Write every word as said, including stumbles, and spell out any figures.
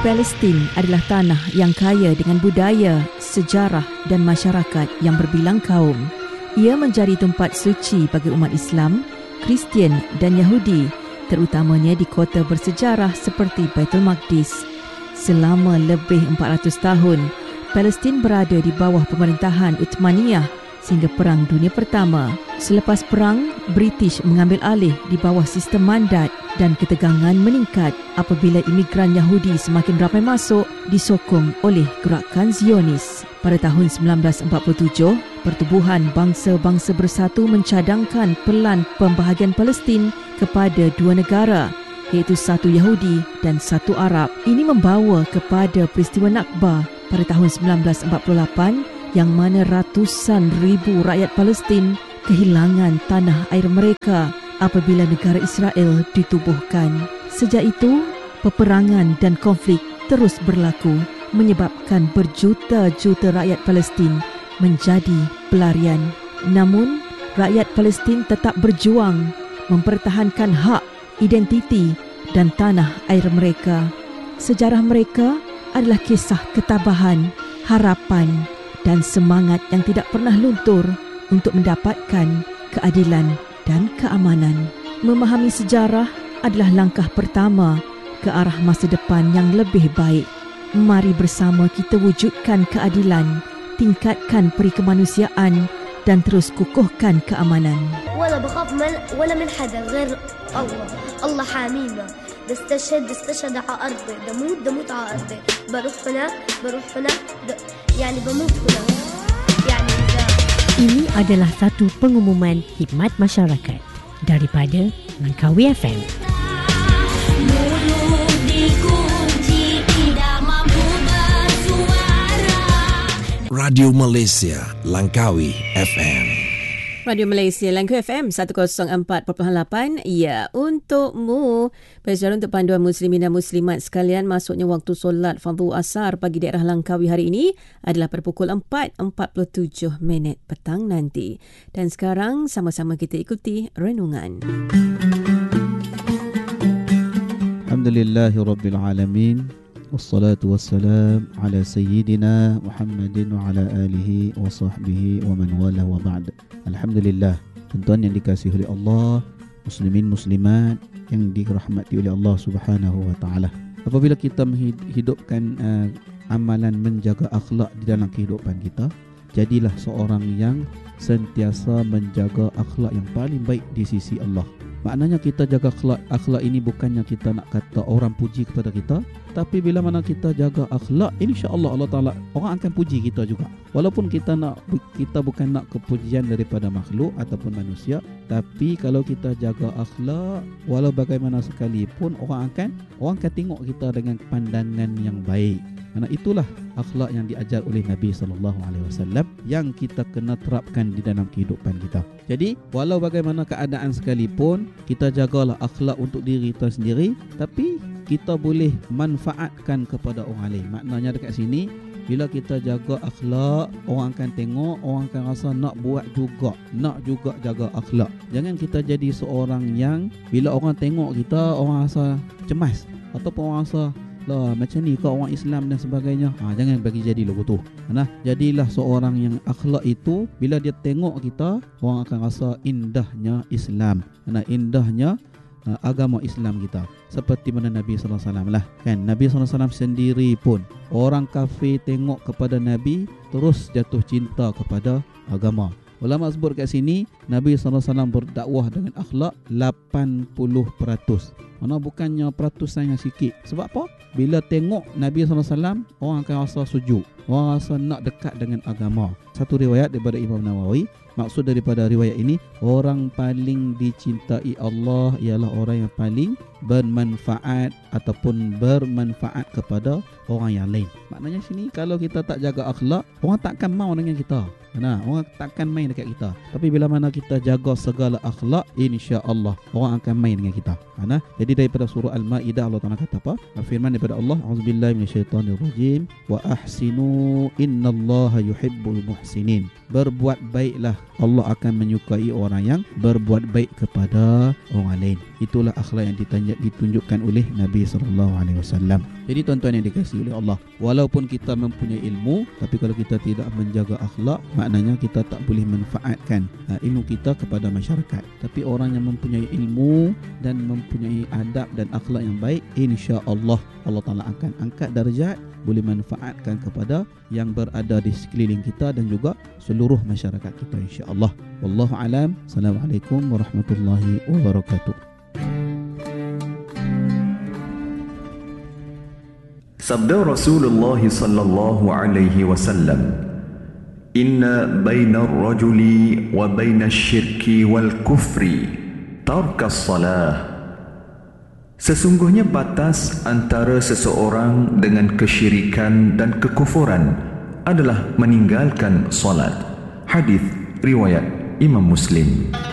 Palestin adalah tanah yang kaya dengan budaya, sejarah dan masyarakat yang berbilang kaum. Ia menjadi tempat suci bagi umat Islam, Kristian dan Yahudi, terutamanya di kota bersejarah seperti Baitul Maqdis. Selama lebih empat ratus tahun, Palestin berada di bawah pemerintahan Uthmaniyah sehingga Perang Dunia Pertama. Selepas perang, British mengambil alih di bawah sistem mandat dan ketegangan meningkat apabila imigran Yahudi semakin ramai masuk disokong oleh gerakan Zionis. Pada tahun sembilan belas empat puluh tujuh, Pertubuhan Bangsa-Bangsa Bersatu mencadangkan pelan pembahagian Palestin kepada dua negara, iaitu satu Yahudi dan satu Arab. Ini membawa kepada peristiwa Nakba pada tahun sembilan belas empat puluh lapan yang mana ratusan ribu rakyat Palestin kehilangan tanah air mereka apabila negara Israel ditubuhkan. Sejak itu, peperangan dan konflik terus berlaku menyebabkan berjuta-juta rakyat Palestin menjadi pelarian. Namun, rakyat Palestin tetap berjuang mempertahankan hak, identiti dan tanah air mereka. Sejarah mereka adalah kisah ketabahan, harapan dan semangat yang tidak pernah luntur untuk mendapatkan keadilan dan keamanan. Memahami sejarah adalah langkah pertama ke arah masa depan yang lebih baik. Mari bersama kita wujudkan keadilan, tingkatkan perikemanusiaan dan terus kukuhkan keamanan. ولا بخاف من ولا من حدا غير الله. الله حامينا. بستشهد بستشهد على أرضي، بموت بموت على أرضي، بروح هنا بروح هنا يعني بموت هنا يعني إذا. Ini adalah satu pengumuman khidmat masyarakat daripada Langkawi F M. Radio Malaysia, Langkawi F M. Radio Malaysia, Langkawi F M seratus empat perpuluhan lapan. Ya, untukmu. Perjalanan untuk panduan muslimin dan muslimat sekalian, masuknya waktu solat fardu asar bagi daerah Langkawi hari ini adalah pada pukul empat empat puluh tujuh minit petang nanti. Dan sekarang sama-sama kita ikuti renungan. Alhamdulillahirabbil alamin. Wassalatu wassalam ala sayyidina Muhammadin wa ala alihi wa sahbihi wa man wala wa ba'd. Alhamdulillah, tuan-tuan yang dikasihi oleh Allah, muslimin muslimat yang dirahmati oleh Allah Subhanahu wa taala. Apabila kita menghidupkan uh, amalan menjaga akhlak di dalam kehidupan kita, jadilah seorang yang sentiasa menjaga akhlak yang paling baik di sisi Allah. Maknanya kita jaga akhlak, akhlak ini bukannya kita nak kata orang puji kepada kita, tapi bila mana kita jaga akhlak, insya-Allah Allah Taala orang akan puji kita juga. Walaupun kita nak kita bukan nak kepujian daripada makhluk ataupun manusia, tapi kalau kita jaga akhlak, walau bagaimana sekalipun orang akan orang akan tengok kita dengan pandangan yang baik. Karena itulah akhlak yang diajar oleh Nabi sallallahu alaihi wasallam yang kita kena terapkan di dalam kehidupan kita. Jadi, walau bagaimana keadaan sekalipun, kita jagalah akhlak untuk diri kita sendiri, tapi kita boleh manfaatkan kepada orang lain. Maknanya dekat sini, bila kita jaga akhlak, orang akan tengok, orang akan rasa nak buat juga, nak juga jaga akhlak. Jangan kita jadi seorang yang bila orang tengok kita, orang rasa cemas ataupun orang rasa lah macam ni kau orang Islam dan sebagainya. Ha, jangan bagi jadi logo tu. Nah, jadilah seorang yang akhlak itu bila dia tengok kita, orang akan rasa indahnya Islam. Nah, indahnya uh, agama Islam kita. Seperti mana Nabi sallallahu alaihi wasallam lah. Kan Nabi sallallahu alaihi wasallam sendiri pun orang kafir tengok kepada Nabi terus jatuh cinta kepada agama. Ulama sebut kat sini Nabi sallallahu alaihi wasallam berdakwah dengan akhlak lapan puluh peratus. Mana bukannya peratusan yang sikit. Sebab apa? Bila tengok Nabi sallallahu alaihi wasallam, orang akan rasa sejuk, orang rasa nak dekat dengan agama. Satu riwayat daripada Imam Nawawi, maksud daripada riwayat ini, orang paling dicintai Allah ialah orang yang paling bermanfaat ataupun bermanfaat kepada orang yang lain. Maknanya sini kalau kita tak jaga akhlak, orang takkan mau dengan kita. Nah, orang takkan main dekat kita. Tapi bila mana kita jaga segala akhlak, insya-Allah orang akan main dengan kita. Nah, jadi daripada surah Al-Maidah Allah Taala kata apa? Firman daripada Allah, auzubillahi minasyaitonirrajim, wa ahsinu innallaha yuhibbul muhsinin. muhsinin. Berbuat baiklah, Allah akan menyukai orang yang berbuat baik kepada orang lain. Itulah akhlak yang ditunjuk, ditunjukkan oleh Nabi sallallahu alaihi wasallam. Jadi tuan-tuan yang dikasihi oleh Allah, walaupun kita mempunyai ilmu, tapi kalau kita tidak menjaga akhlak, maknanya kita tak boleh manfaatkan uh, ilmu kita kepada masyarakat. Tapi orang yang mempunyai ilmu dan mempunyai adab dan akhlak yang baik, insya-Allah Allah Taala akan angkat darjat, boleh manfaatkan kepada yang berada di sekeliling kita dan juga seluruh masyarakat kita, insya-Allah. Wallahu alam. Assalamualaikum warahmatullahi wabarakatuh. Sabda Rasulullah sallallahu alaihi wasallam, "Inna bainar rajuli wa bainasy syirki wal kufri tarkas salah." Sesungguhnya batas antara seseorang dengan kesyirikan dan kekufuran adalah meninggalkan solat. Hadis riwayat Imam Muslim.